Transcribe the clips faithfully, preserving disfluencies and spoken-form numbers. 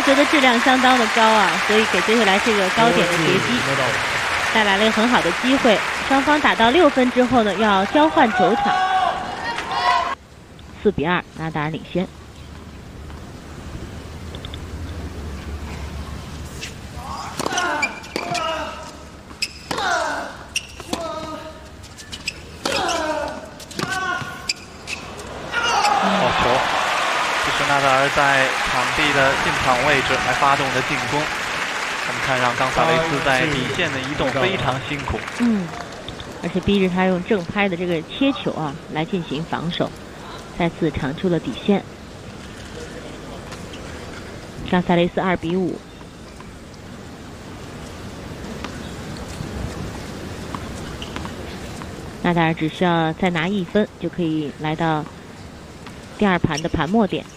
球的质量相当的高啊，所以给接下来这个高点的截击带来了一个很好的机会。双方打到六分之后呢，要交换球场。四比二，纳达尔领先。 好球！这是纳达尔在场地的进场位置来发动的进攻。我们看让冈萨雷斯在底线的移动非常辛苦。 嗯，而且逼着他用正拍的这个切球啊来进行防守，再次长出了底线。冈萨雷斯二比五。纳达尔只需要再拿一分就可以来到第二盘的盘末点。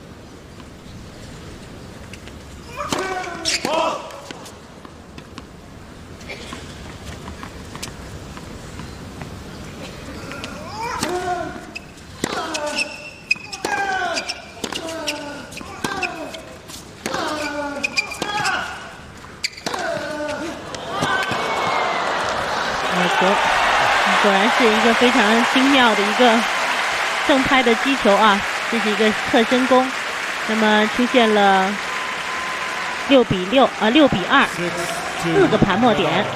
球，果然是一个非常精妙的一个正拍的击球啊！这是一个侧身攻，那么出现了六比六啊，六比二，四个盘末点。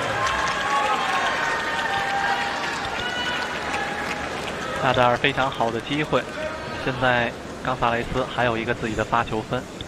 纳达尔非常好的机会，现在冈萨雷斯还有一个自己的发球分。